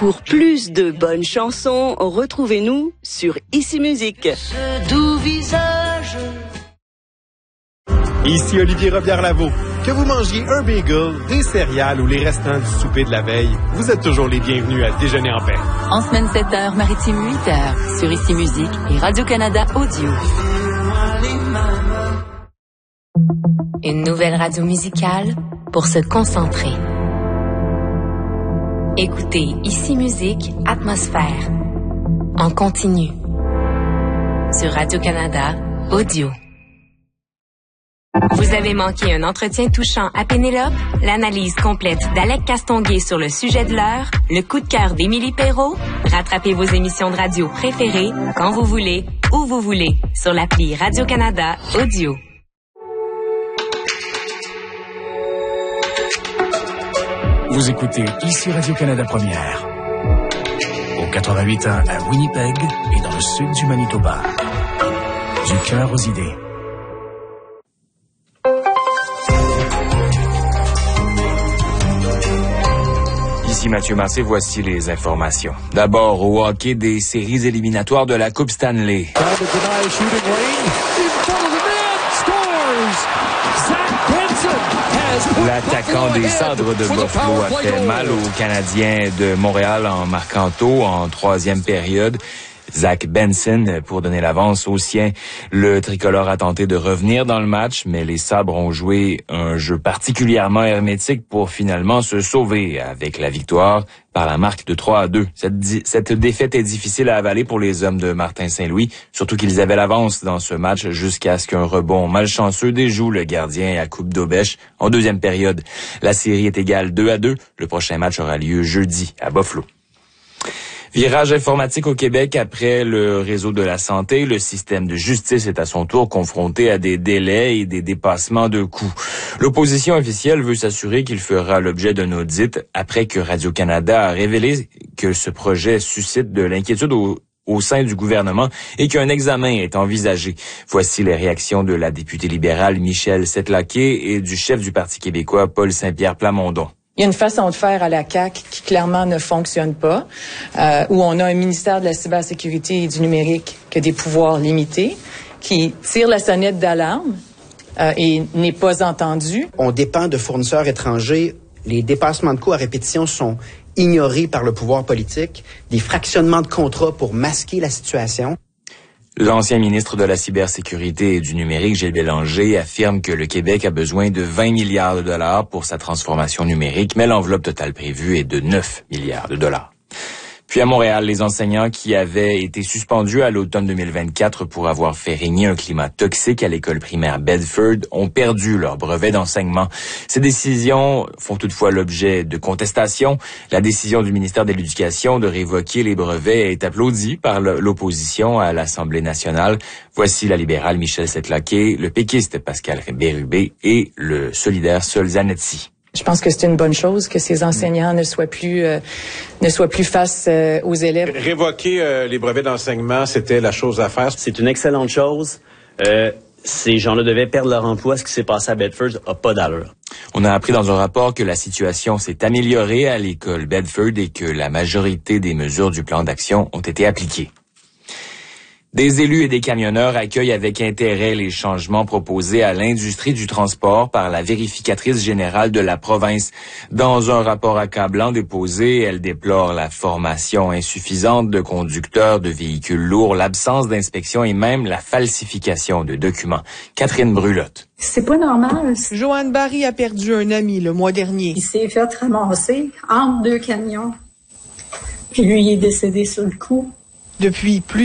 Pour plus de bonnes chansons, retrouvez-nous sur Ici Musique. Ce doux visage. Ici Olivier Robillard-Lavaux. Que vous mangiez un bagel, des céréales ou les restants du souper de la veille, vous êtes toujours les bienvenus à Déjeuner en paix. En semaine 7h, maritime 8h, sur Ici Musique et Radio-Canada Audio. Une nouvelle radio musicale pour se concentrer. Écoutez Ici Musique, Atmosphère. En continu. Sur Radio-Canada Audio. Vous avez manqué un entretien touchant à Pénélope, l'analyse complète d'Alec Castonguay sur le sujet de l'heure, le coup de cœur d'Émilie Perrault? Rattrapez vos émissions de radio préférées quand vous voulez, où vous voulez, sur l'appli Radio-Canada Audio. Vous écoutez ici Radio-Canada Première. Au 88.1 à Winnipeg et dans le sud du Manitoba. Du cœur aux idées. Ici Mathieu Massé, voici les informations. D'abord, au hockey des séries éliminatoires de la Coupe Stanley. L'attaquant des Sabres de Buffalo a fait mal aux Canadiens de Montréal en marquant tôt en troisième période. Zach Benson pour donner l'avance aux siens. Le tricolore a tenté de revenir dans le match, mais les Sabres ont joué un jeu particulièrement hermétique pour finalement se sauver avec la victoire par la marque de 3-2. Cette défaite est difficile à avaler pour les hommes de Martin Saint-Louis, surtout qu'ils avaient l'avance dans ce match jusqu'à ce qu'un rebond malchanceux déjoue le gardien à coupe d'Aubèche en deuxième période. La série est égale 2-2. Le prochain match aura lieu jeudi à Buffalo. Virage informatique au Québec après le réseau de la santé. Le système de justice est à son tour confronté à des délais et des dépassements de coûts. L'opposition officielle veut s'assurer qu'il fera l'objet d'un audit après que Radio-Canada a révélé que ce projet suscite de l'inquiétude au sein du gouvernement et qu'un examen est envisagé. Voici les réactions de la députée libérale Michèle Setlaquet et du chef du Parti québécois Paul Saint-Pierre Plamondon. Il y a une façon de faire à la CAQ qui clairement ne fonctionne pas, où on a un ministère de la cybersécurité et du numérique qui a des pouvoirs limités, qui tire la sonnette d'alarme et n'est pas entendu. On dépend de fournisseurs étrangers. Les dépassements de coûts à répétition sont ignorés par le pouvoir politique. Des fractionnements de contrats pour masquer la situation. L'ancien ministre de la cybersécurité et du numérique, Gilles Bélanger, affirme que le Québec a besoin de 20 milliards de dollars pour sa transformation numérique, mais l'enveloppe totale prévue est de 9 milliards de dollars. Puis à Montréal, les enseignants qui avaient été suspendus à l'automne 2024 pour avoir fait régner un climat toxique à l'école primaire Bedford ont perdu leur brevet d'enseignement. Ces décisions font toutefois l'objet de contestations. La décision du ministère de l'Éducation de révoquer les brevets est applaudie par l'opposition à l'Assemblée nationale. Voici la libérale Michèle Setlaquet, le péquiste Pascal Bérubé et le solidaire Sol Zanetti. Je pense que c'est une bonne chose que ces enseignants ne soient plus face aux élèves. Révoquer les brevets d'enseignement, c'était la chose à faire. C'est une excellente chose. Ces gens-là devaient perdre leur emploi. Ce qui s'est passé à Bedford n'a pas d'allure. On a appris dans un rapport que la situation s'est améliorée à l'école Bedford et que la majorité des mesures du plan d'action ont été appliquées. Des élus et des camionneurs accueillent avec intérêt les changements proposés à l'industrie du transport par la vérificatrice générale de la province. Dans un rapport accablant déposé, elle déplore la formation insuffisante de conducteurs de véhicules lourds, l'absence d'inspection et même la falsification de documents. Catherine Brulotte. C'est pas normal. Joanne Barry a perdu un ami le mois dernier. Il s'est fait ramasser entre deux camions. Puis lui, il est décédé sur le coup. Depuis plus